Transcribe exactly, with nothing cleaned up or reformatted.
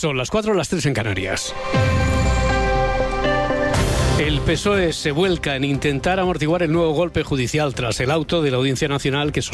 Son las cuatro, las tres en Canarias. El P S O E se vuelca en intentar amortiguar el nuevo golpe judicial tras el auto de la Audiencia Nacional que